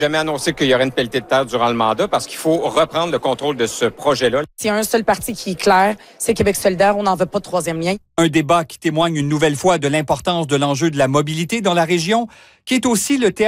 Jamais annoncé qu'il y aurait une pelletée de terre durant le mandat parce qu'il faut reprendre le contrôle de ce projet-là. S'il y a un seul parti qui est clair, c'est Québec solidaire. On n'en veut pas de troisième lien. Un débat qui témoigne une nouvelle fois de l'importance de l'enjeu de la mobilité dans la région, qui est aussi le théâtre